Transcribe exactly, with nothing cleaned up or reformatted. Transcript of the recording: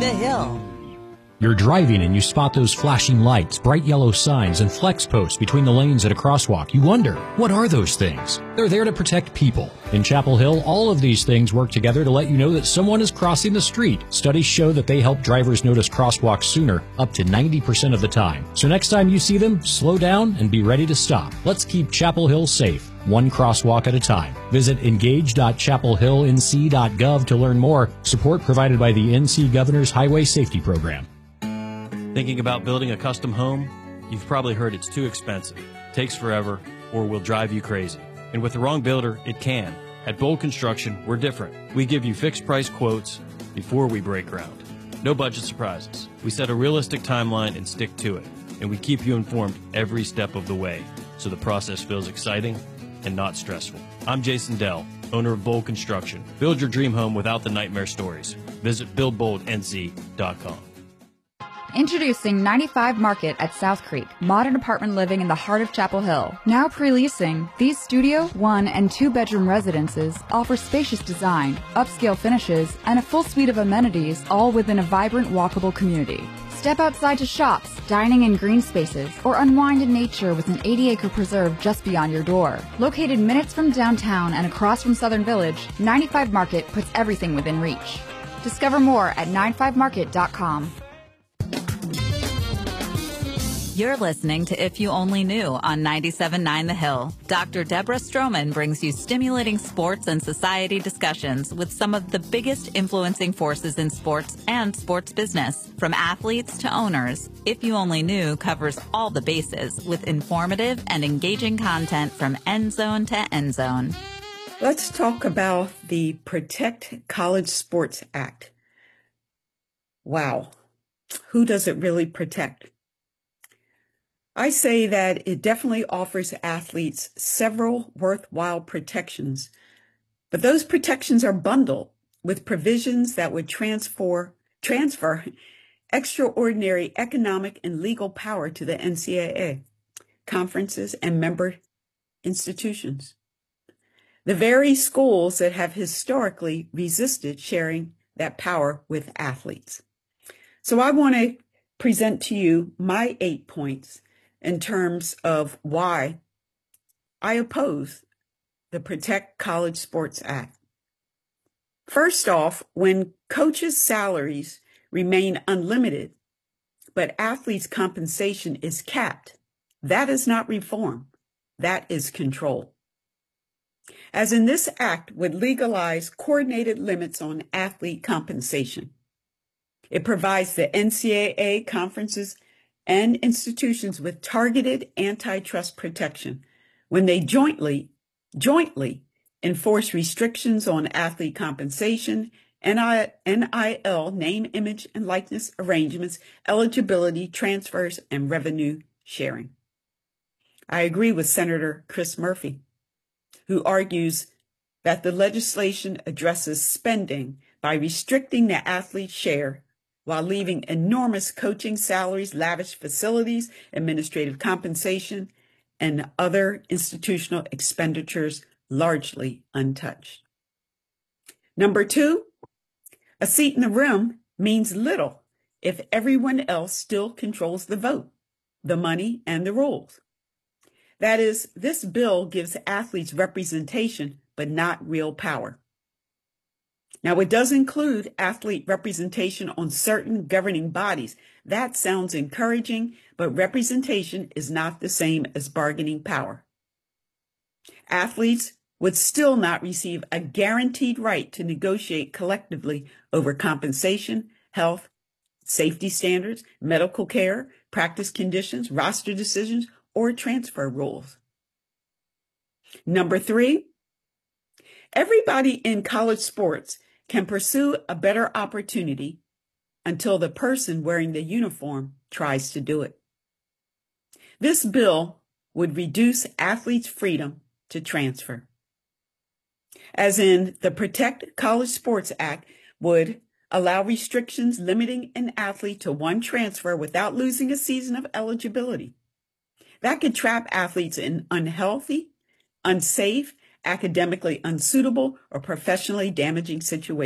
the Hill. You're driving and you spot those flashing lights, bright yellow signs, and flex posts between the lanes at a crosswalk. You wonder, what are those things? They're there to protect people. In Chapel Hill, all of these things work together to let you know that someone is crossing the street. Studies show that they help drivers notice crosswalks sooner, up to ninety percent of the time. So next time you see them, slow down and be ready to stop. Let's keep Chapel Hill safe, one crosswalk at a time. Visit engage dot chapel hill n c dot gov to learn more. Support provided by the N C Governor's Highway Safety Program. Thinking about building a custom home? You've probably heard it's too expensive, takes forever, or will drive you crazy. And with the wrong builder, it can. At Bold Construction, we're different. We give you fixed price quotes before we break ground. No budget surprises. We set a realistic timeline and stick to it. And we keep you informed every step of the way, so the process feels exciting and not stressful. I'm Jason Dell, owner of Bold Construction. Build your dream home without the nightmare stories. Visit build bold n c dot com. Introducing ninety-five Market at South Creek, modern apartment living in the heart of Chapel Hill. Now pre-leasing, these studio, one, and two-bedroom residences offer spacious design, upscale finishes, and a full suite of amenities, all within a vibrant, walkable community. Step outside to shops, dining in green spaces, or unwind in nature with an eighty acre preserve just beyond your door. Located minutes from downtown and across from Southern Village, ninety-five Market puts everything within reach. Discover more at ninety-five market dot com. You're listening to If You Only Knew on ninety-seven point nine The Hill. Doctor Deborah Stroman brings you stimulating sports and society discussions with some of the biggest influencing forces in sports and sports business. From athletes to owners, If You Only Knew covers all the bases with informative and engaging content from end zone to end zone. Let's talk about the Protect College Sports Act. Wow. Who does it really protect? I say that it definitely offers athletes several worthwhile protections, but those protections are bundled with provisions that would transfer, transfer extraordinary economic and legal power to the N C double A, conferences, and member institutions. The very schools that have historically resisted sharing that power with athletes. So I want to present to you my eight points in terms of why I oppose the Protect College Sports Act. First off, when coaches' salaries remain unlimited, but athletes' compensation is capped, that is not reform. That is control. As in this act would legalize coordinated limits on athlete compensation. It provides the N C double A conferences and institutions with targeted antitrust protection when they jointly, jointly enforce restrictions on athlete compensation, N I L, name, image, and likeness arrangements, eligibility, transfers, and revenue sharing. I agree with Senator Chris Murphy, who argues that the legislation addresses spending by restricting the athlete's share while leaving enormous coaching salaries, lavish facilities, administrative compensation, and other institutional expenditures largely untouched. Number two, a seat in the room means little if everyone else still controls the vote, the money, and the rules. That is, this bill gives athletes representation, but not real power. Now, it does include athlete representation on certain governing bodies. That sounds encouraging, but representation is not the same as bargaining power. Athletes would still not receive a guaranteed right to negotiate collectively over compensation, health, safety standards, medical care, practice conditions, roster decisions, or transfer rules. Number three, everybody in college sports can pursue a better opportunity until the person wearing the uniform tries to do it. This bill would reduce athletes' freedom to transfer. As in, the Protect College Sports Act would allow restrictions limiting an athlete to one transfer without losing a season of eligibility. That could trap athletes in unhealthy, unsafe, academically unsuitable, or professionally damaging situations.